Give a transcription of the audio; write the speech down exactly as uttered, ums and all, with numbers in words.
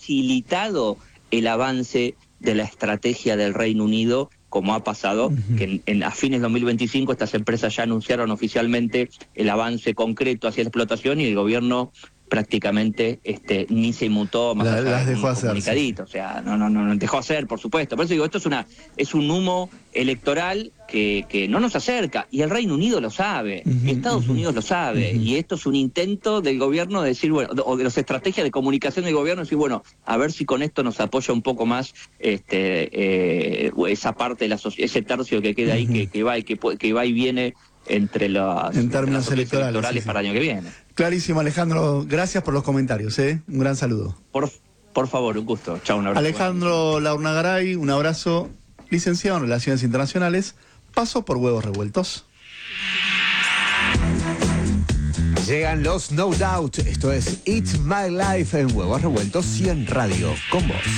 facilitado el avance de la estrategia del Reino Unido, como ha pasado, uh-huh. que en, en, a fines de dos mil veinticinco estas empresas ya anunciaron oficialmente el avance concreto hacia la explotación y el gobierno prácticamente este, ni se inmutó más la, allá las de dejó un hacer, comunicadito, sí. o sea, no, no, no, no dejó hacer, por supuesto. Por eso digo, esto es una es un humo electoral que, que no nos acerca, y el Reino Unido lo sabe, uh-huh, y Estados uh-huh, Unidos lo sabe, uh-huh. y esto es un intento del gobierno de decir, bueno, o de las estrategias de comunicación del gobierno, decir, bueno, a ver si con esto nos apoya un poco más este eh, esa parte de la sociedad, ese tercio que queda ahí, uh-huh. que, que va y que, que va y viene entre las, en entre términos las electorales, electorales sí, para sí. el año que viene. Clarísimo, Alejandro, gracias por los comentarios, ¿eh? Un gran saludo. Por, por favor, un gusto. Chao, un abrazo. Alejandro Laurnagaray, un abrazo, licenciado en Relaciones Internacionales, pasó por Huevos Revueltos. Llegan los No Doubt, esto es It's My Life en Huevos Revueltos y en Radio con vos.